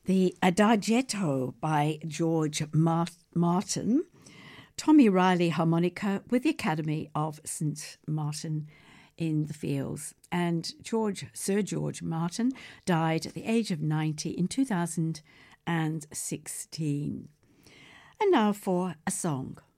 The Adagietto by George Martin, Tommy Riley harmonica with the Academy of St Martin in the Fields. And Sir George Martin died at the age of 90 in 2016. And now for a song.